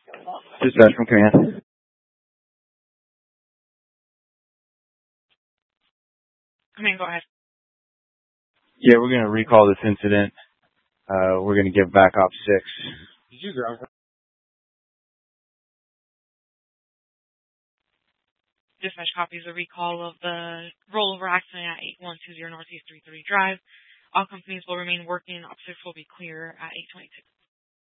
Dispatch from command. Command, go ahead. Yeah, we're going to recall this incident. We're going to give back op 6. Did you ground? Dispatch copies a recall of the rollover accident at 8120 Northeast 33 Drive. All companies will remain working. Op 6 will be clear at 8:22.